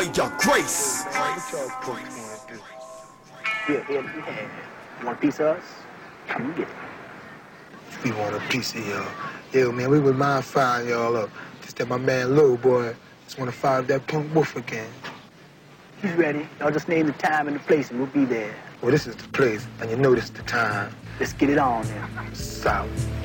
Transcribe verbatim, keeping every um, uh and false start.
your grace. What y'all punks wanna do? Here, here, here. You want a piece of us? Come and get it. We want a piece of y'all. Yo, man, we would mind firing y'all up. Just that my man Low Boy just wanna fire up that punk wolf again. He's ready. Y'all just name the time and the place and we'll be there. Well, this is the place, and you know this is the time. Let's get it on then. South.